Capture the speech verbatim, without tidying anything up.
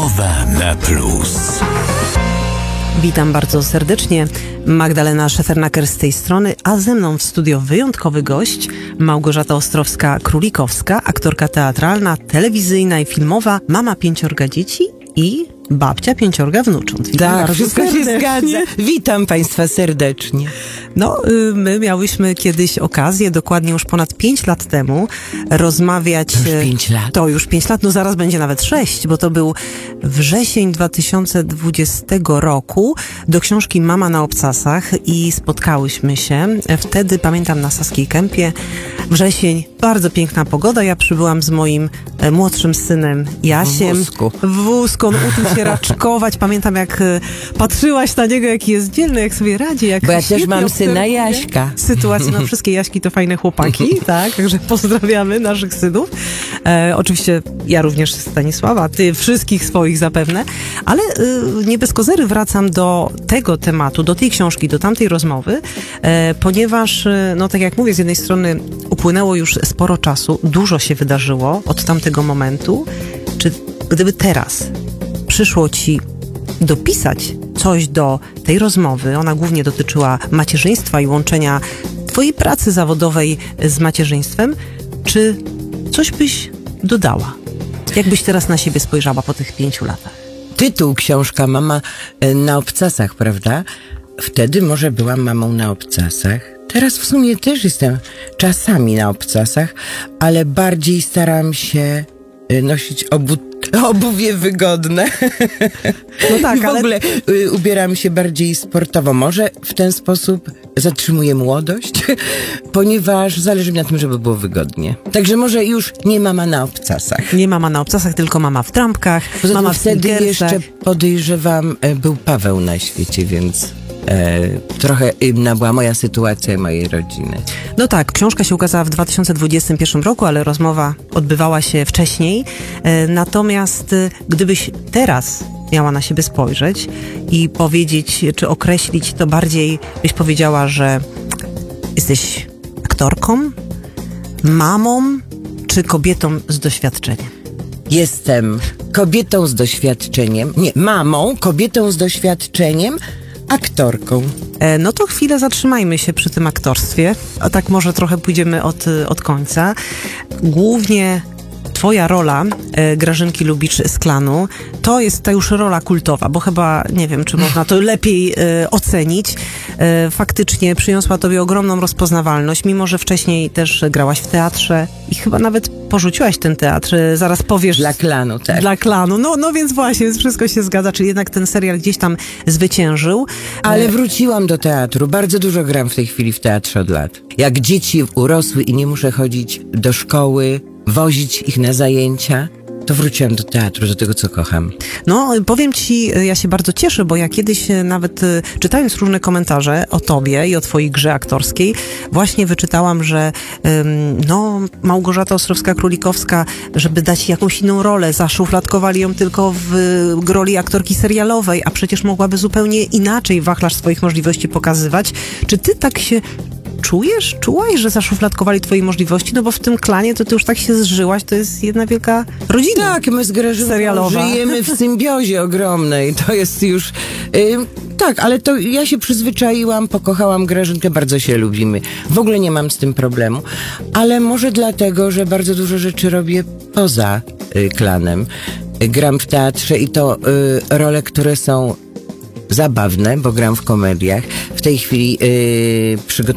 Rozmowa na plus. Witam bardzo serdecznie. Magdalena Szefernaker z tej strony, a ze mną w studio wyjątkowy gość, Małgorzata Ostrowska-Królikowska, aktorka teatralna, telewizyjna i filmowa, mama pięciorga dzieci i babcia pięciorga wnucząt. Witam tak, wszystko serdecznie. się zgadza. Witam Państwa serdecznie. No, my miałyśmy kiedyś okazję, dokładnie już ponad pięć lat temu, rozmawiać... To już pięć lat. To już pięć lat, no zaraz będzie nawet sześć, bo to był wrzesień dwa tysiące dwudziestego roku, do książki Mama na obcasach i spotkałyśmy się. Wtedy, pamiętam, na Saskiej Kępie, wrzesień, bardzo piękna pogoda, ja przybyłam z moim e, młodszym synem Jasiem. W wózku. W wózku, on uczył się raczkować. Pamiętam, jak e, patrzyłaś na niego, jaki jest dzielny, jak sobie radzi. Jak Bo ja też mam syna Jaśka. Sytuacji, no wszystkie Jaśki to fajne chłopaki, tak, także pozdrawiamy naszych synów. E, oczywiście ja również Stanisława, ty wszystkich swoich zapewne, ale e, nie bez kozery wracam do tego tematu, do tej książki, do tamtej rozmowy, e, ponieważ, e, no tak jak mówię, z jednej strony upłynęło już sporo czasu, dużo się wydarzyło od tamtego momentu. Czy gdyby teraz przyszło ci dopisać coś do tej rozmowy, ona głównie dotyczyła macierzyństwa i łączenia twojej pracy zawodowej z macierzyństwem, czy coś byś dodała? Jak byś teraz na siebie spojrzała po tych pięciu latach? Tytuł książka Mama na obcasach, prawda? Wtedy może byłam mamą na obcasach. Teraz w sumie też jestem czasami na obcasach, ale bardziej staram się nosić obu, obuwie wygodne. No tak, I w ale... ogóle y, ubieram się bardziej sportowo. Może w ten sposób zatrzymuję młodość, ponieważ zależy mi na tym, żeby było wygodnie. Także może już nie mama na obcasach. Nie mama na obcasach, tylko mama w trampkach, Poza mama tym w wtedy sneakersach. jeszcze podejrzewam, był Paweł na świecie, więc e, trochę inna była moja sytuacja mojej rodziny. No tak, książka się ukazała w dwa tysiące dwudziestym pierwszym roku, ale rozmowa odbywała się wcześniej. E, natomiast e, gdybyś teraz miała na siebie spojrzeć i powiedzieć, czy określić, to bardziej byś powiedziała, że jesteś aktorką, mamą, czy kobietą z doświadczeniem? Jestem kobietą z doświadczeniem, nie, mamą, kobietą z doświadczeniem, aktorką. E, no to chwilę zatrzymajmy się przy tym aktorstwie, a tak może trochę pójdziemy od, od końca. Głównie twoja rola, e, Grażynki Lubicz z Klanu, to jest ta już rola kultowa, bo chyba, nie wiem, czy można to lepiej e, ocenić. E, faktycznie przyniosła tobie ogromną rozpoznawalność, mimo że wcześniej też grałaś w teatrze i chyba nawet porzuciłaś ten teatr, e, zaraz powiesz... Dla Klanu, tak. Dla Klanu, no, no więc właśnie, wszystko się zgadza, czyli jednak ten serial gdzieś tam zwyciężył. Ale wróciłam do teatru, bardzo dużo gram w tej chwili w teatrze od lat. Jak dzieci urosły i nie muszę chodzić do szkoły, wozić ich na zajęcia, to wróciłam do teatru, do tego, co kocham. No, powiem ci, ja się bardzo cieszę, bo ja kiedyś nawet czytając różne komentarze o tobie i o twojej grze aktorskiej, właśnie wyczytałam, że ym, no, Małgorzata Ostrowska-Królikowska, żeby dać jakąś inną rolę, zaszufladkowali ją tylko w, w roli aktorki serialowej, a przecież mogłaby zupełnie inaczej wachlarz swoich możliwości pokazywać. Czy ty tak się czujesz? Czułaś, że zaszufladkowali twoje możliwości? No bo w tym Klanie to ty już tak się zżyłaś, to jest jedna wielka rodzina. Tak, my z Grażyną serialowa. żyjemy w symbiozie ogromnej. To jest już... Yy, tak, ale to ja się przyzwyczaiłam, pokochałam Grażynkę, bardzo się lubimy. W ogóle nie mam z tym problemu. Ale może dlatego, że bardzo dużo rzeczy robię poza y, Klanem. Y, gram w teatrze i to y, role, które są zabawne, bo gram w komediach. W tej chwili yy, przygotowuję